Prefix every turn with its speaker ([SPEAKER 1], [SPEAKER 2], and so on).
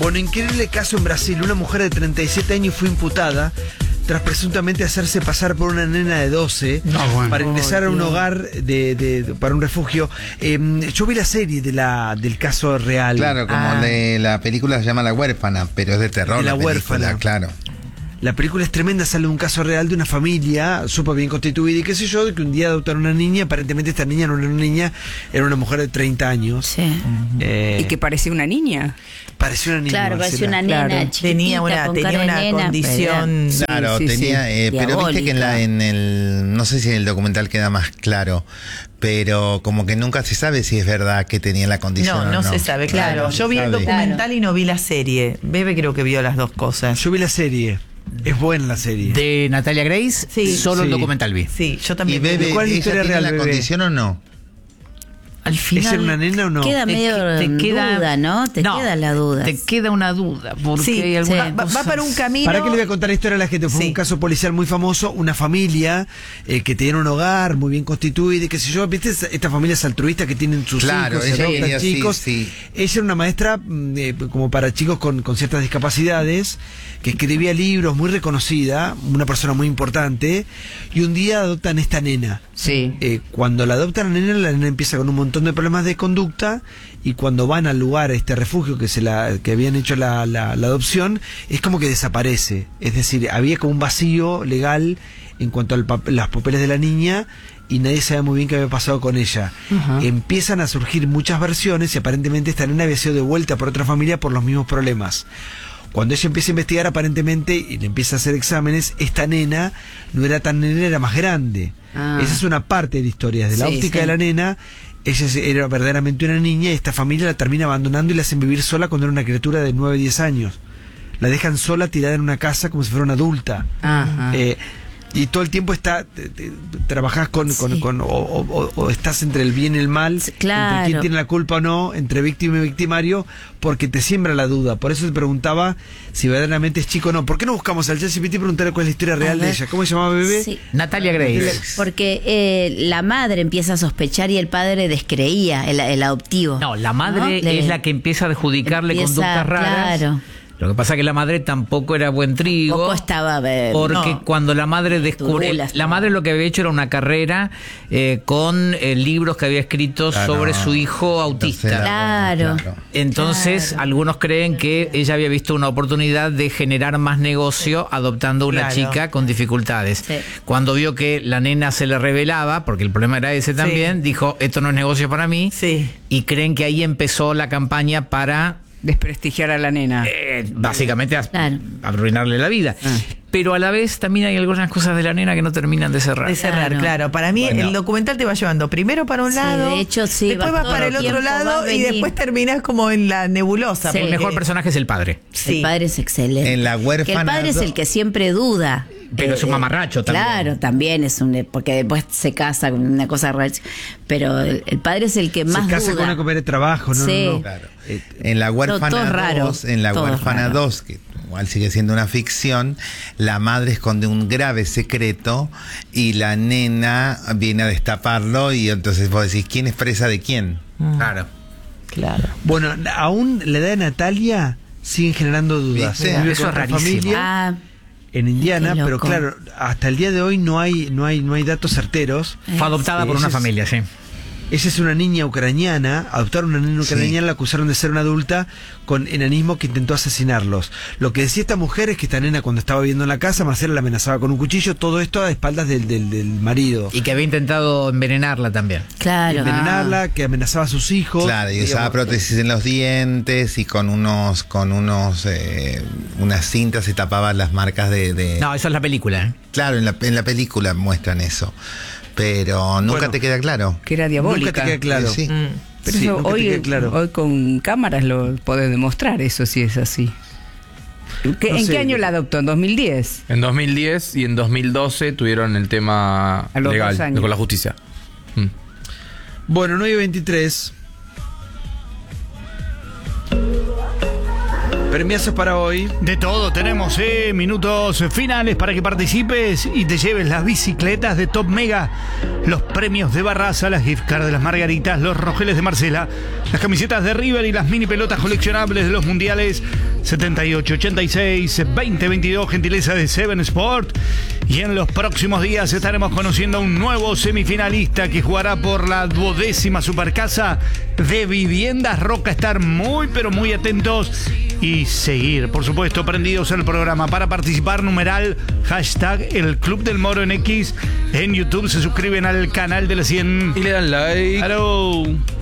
[SPEAKER 1] Bueno, increíble caso en Brasil. Una mujer de 37 años fue imputada tras presuntamente hacerse pasar por una nena de 12 para ingresar a un hogar para un refugio. Yo vi la serie del caso real.
[SPEAKER 2] Claro, como de la película se llama La Huérfana, pero es de terror.
[SPEAKER 1] De la huérfana,
[SPEAKER 2] claro.
[SPEAKER 1] La película es tremenda, sale de un caso real de una familia súper bien constituida y qué sé yo, de que un día adoptaron una niña. Aparentemente esta niña no era una niña, era una mujer de 30 años.
[SPEAKER 3] Sí.
[SPEAKER 4] ¿Y que parecía una niña?
[SPEAKER 1] Parecía una niña.
[SPEAKER 3] Claro, parecía una nena,
[SPEAKER 4] claro.
[SPEAKER 3] chiquitita,
[SPEAKER 5] Tenía
[SPEAKER 3] con cara de
[SPEAKER 5] una
[SPEAKER 3] nena,
[SPEAKER 5] condición.
[SPEAKER 2] Claro,
[SPEAKER 4] sí,
[SPEAKER 2] tenía, pero viste que en el, no sé si en el documental queda más claro, pero como que nunca se sabe si es verdad que tenía la condición.
[SPEAKER 5] No
[SPEAKER 2] o no
[SPEAKER 5] se sabe, claro. Yo vi el
[SPEAKER 2] sabe.
[SPEAKER 5] documental y no vi la serie. Bebe creo que vio las dos cosas.
[SPEAKER 1] Yo vi la serie. Es buena la serie.
[SPEAKER 6] De Natalia Grace,
[SPEAKER 5] Sí.
[SPEAKER 6] solo el
[SPEAKER 1] Sí.
[SPEAKER 6] documental vi.
[SPEAKER 5] Sí, yo
[SPEAKER 2] ¿Y
[SPEAKER 5] también.
[SPEAKER 2] Bebe,
[SPEAKER 1] ¿Cuál es la
[SPEAKER 2] ella
[SPEAKER 1] historia
[SPEAKER 2] tiene
[SPEAKER 1] real,
[SPEAKER 2] la
[SPEAKER 1] Bebe?
[SPEAKER 2] condición o no?
[SPEAKER 5] Al
[SPEAKER 1] ¿Es
[SPEAKER 5] final.
[SPEAKER 1] ser una nena o no?
[SPEAKER 3] Queda medio
[SPEAKER 6] te queda-
[SPEAKER 3] duda, ¿no? Te
[SPEAKER 6] no,
[SPEAKER 3] queda la duda.
[SPEAKER 6] Te queda una duda, porque
[SPEAKER 5] Sí,
[SPEAKER 6] hay algunas
[SPEAKER 5] va
[SPEAKER 6] cosas-
[SPEAKER 5] para un camino.
[SPEAKER 1] ¿Para qué le voy a contar la historia a la gente? Fue
[SPEAKER 5] Sí.
[SPEAKER 1] un caso policial muy famoso, una familia que tenía un hogar muy bien constituido y qué sé yo, ¿viste? Estas familias altruistas que tienen sus
[SPEAKER 2] Claro,
[SPEAKER 1] hijos,
[SPEAKER 2] ella
[SPEAKER 1] adoptan
[SPEAKER 2] quería, sí,
[SPEAKER 1] chicos.
[SPEAKER 2] sí.
[SPEAKER 1] Ella era una maestra como para chicos con ciertas discapacidades, que escribía libros, muy reconocida, una persona muy importante, y un día adoptan esta nena.
[SPEAKER 4] Sí.
[SPEAKER 1] Cuando la adoptan a la nena empieza con un montón de problemas de conducta, y cuando van al lugar, a este refugio que habían hecho la adopción, es como que desaparece. Es decir, había como un vacío legal en cuanto a los papeles de la niña, y nadie sabía muy bien qué había pasado con ella.
[SPEAKER 4] Ajá.
[SPEAKER 1] Empiezan a surgir muchas versiones y aparentemente esta nena había sido devuelta por otra familia por los mismos problemas. Cuando ella empieza a investigar, aparentemente, y le empieza a hacer exámenes, esta nena no era tan nena, era más grande.
[SPEAKER 4] Ah.
[SPEAKER 1] Esa es una parte de la historia. Desde la
[SPEAKER 4] Sí,
[SPEAKER 1] óptica
[SPEAKER 4] sí.
[SPEAKER 1] de la nena, ella era verdaderamente una niña, y esta familia la termina abandonando y la hacen vivir sola cuando era una criatura de 9, 10 años. La dejan sola, tirada en una casa como si fuera una adulta.
[SPEAKER 4] Ajá.
[SPEAKER 1] Y todo el tiempo trabajás o estás entre el bien y el mal,
[SPEAKER 3] Claro.
[SPEAKER 1] entre quién tiene la culpa o no, entre víctima y victimario, porque te siembra la duda. Por eso te preguntaba si verdaderamente es chico o no. ¿Por qué no buscamos al ChatGPT y preguntarle cuál es la historia real de
[SPEAKER 3] ver.
[SPEAKER 1] ella? ¿Cómo se llamaba, Bebé?
[SPEAKER 3] Sí.
[SPEAKER 6] Natalia Grace.
[SPEAKER 3] Porque la madre empieza a sospechar y el padre descreía, el adoptivo.
[SPEAKER 6] No, la madre
[SPEAKER 3] ¿No?
[SPEAKER 6] es la que empieza a adjudicarle
[SPEAKER 3] Empieza,
[SPEAKER 6] conductas raras.
[SPEAKER 3] claro.
[SPEAKER 6] Lo que pasa es que la madre tampoco era buen trigo.
[SPEAKER 3] Poco estaba
[SPEAKER 6] Porque
[SPEAKER 3] no.
[SPEAKER 6] cuando la madre descubre,
[SPEAKER 3] Turulas,
[SPEAKER 6] la madre lo que había hecho era una carrera con libros que había escrito
[SPEAKER 2] Claro.
[SPEAKER 6] sobre su hijo autista.
[SPEAKER 3] Claro.
[SPEAKER 6] Entonces,
[SPEAKER 3] Claro.
[SPEAKER 6] algunos creen que ella había visto una oportunidad de generar más negocio adoptando una
[SPEAKER 5] Claro.
[SPEAKER 6] chica con dificultades.
[SPEAKER 3] Sí.
[SPEAKER 6] Cuando vio que la nena se le revelaba, porque el problema era ese también, dijo, esto no es negocio para mí.
[SPEAKER 5] Sí.
[SPEAKER 6] Y creen que ahí empezó la campaña para
[SPEAKER 4] Desprestigiar a la nena.
[SPEAKER 6] básicamente
[SPEAKER 3] Claro.
[SPEAKER 6] arruinarle la vida. Pero a la vez también hay algunas cosas de la nena que no terminan de cerrar.
[SPEAKER 5] De cerrar,
[SPEAKER 3] Claro.
[SPEAKER 5] claro. Para mí
[SPEAKER 2] Bueno.
[SPEAKER 5] el documental te va llevando primero para un
[SPEAKER 3] Sí,
[SPEAKER 5] lado,
[SPEAKER 3] de hecho, sí,
[SPEAKER 5] después
[SPEAKER 3] vas
[SPEAKER 5] vas para el
[SPEAKER 3] todo el
[SPEAKER 5] otro
[SPEAKER 3] tiempo, vas
[SPEAKER 5] lado
[SPEAKER 3] a
[SPEAKER 5] y
[SPEAKER 3] venir.
[SPEAKER 5] después terminas como en la nebulosa.
[SPEAKER 3] Sí.
[SPEAKER 6] El mejor personaje es el padre.
[SPEAKER 5] Sí.
[SPEAKER 3] El padre es excelente.
[SPEAKER 2] En La Huérfana
[SPEAKER 3] Que el padre es el que siempre duda.
[SPEAKER 6] Pero es un mamarracho también.
[SPEAKER 3] Claro, también es porque después se casa con una cosa rara. Pero el padre es el que más
[SPEAKER 1] Se casa
[SPEAKER 3] duda.
[SPEAKER 1] con una compañera de trabajo, ¿no?
[SPEAKER 3] Sí.
[SPEAKER 1] No.
[SPEAKER 2] Claro. En La Huérfana
[SPEAKER 3] todo es raro,
[SPEAKER 2] 2, en La
[SPEAKER 3] todo es
[SPEAKER 2] Huérfana
[SPEAKER 3] raro.
[SPEAKER 2] 2, que igual sigue siendo una ficción, la madre esconde un grave secreto y la nena viene a destaparlo, y entonces vos decís, ¿quién es presa de quién?
[SPEAKER 6] Claro.
[SPEAKER 5] Claro.
[SPEAKER 1] Bueno, aún la edad de Natalia siguen generando dudas.
[SPEAKER 2] ¿Viste?
[SPEAKER 1] Vive
[SPEAKER 6] Eso
[SPEAKER 1] con
[SPEAKER 6] es
[SPEAKER 1] otra
[SPEAKER 6] rarísimo.
[SPEAKER 1] familia
[SPEAKER 3] Ah,
[SPEAKER 1] en Indiana,
[SPEAKER 3] qué
[SPEAKER 1] pero
[SPEAKER 3] loco.
[SPEAKER 1] claro, hasta el día de hoy no hay datos certeros.
[SPEAKER 6] Fue adoptada por
[SPEAKER 1] Ella
[SPEAKER 6] una
[SPEAKER 1] es-
[SPEAKER 6] familia, sí.
[SPEAKER 1] Ella es una niña ucraniana, adoptaron una niña ucraniana, la acusaron de ser una adulta con enanismo que intentó asesinarlos. Lo que decía esta mujer es que esta nena, cuando estaba viviendo en la casa, Marcela la amenazaba con un cuchillo, todo esto a espaldas del marido.
[SPEAKER 6] Y que había intentado envenenarla también.
[SPEAKER 3] claro.
[SPEAKER 1] Envenenarla, que amenazaba a sus hijos.
[SPEAKER 2] Claro, y usaba
[SPEAKER 1] Digamos,
[SPEAKER 2] prótesis en los dientes y con unas cintas se tapaban las marcas de...
[SPEAKER 6] No, eso es la película, ¿eh?
[SPEAKER 2] Claro, en la película muestran eso, pero nunca
[SPEAKER 1] Bueno.
[SPEAKER 2] te queda claro.
[SPEAKER 4] Que era diabólica.
[SPEAKER 1] Nunca te queda claro.
[SPEAKER 2] Sí.
[SPEAKER 4] Pero
[SPEAKER 1] Sí,
[SPEAKER 4] eso
[SPEAKER 1] nunca te queda claro.
[SPEAKER 4] hoy con cámaras lo podés demostrar, eso sí es así.
[SPEAKER 1] No
[SPEAKER 4] ¿En
[SPEAKER 1] sé.
[SPEAKER 4] qué año la adoptó? ¿En 2010?
[SPEAKER 7] En 2010 y en 2012 tuvieron el tema
[SPEAKER 4] A los 2
[SPEAKER 7] legal
[SPEAKER 4] años.
[SPEAKER 7] con la justicia. Mm.
[SPEAKER 1] Bueno, 9:23. Premiazos para hoy.
[SPEAKER 8] De todo tenemos, minutos finales para que participes y te lleves las bicicletas de Top Mega, los premios de Barraza, las gift cards de las Margaritas, los rogeles de Marcela, las camisetas de River y las mini pelotas coleccionables de los mundiales 78, 86, 2022, gentileza de Seven Sport. Y en los próximos días estaremos conociendo a un nuevo semifinalista que jugará por la 12ª Supercasa de Viviendas Roca. Estar muy pero muy atentos y seguir, por supuesto, prendidos al programa. Para participar, numeral hashtag El Club del Moro en X. En YouTube se suscriben al canal de la 100
[SPEAKER 7] Y le dan like.
[SPEAKER 8] ¡Aló!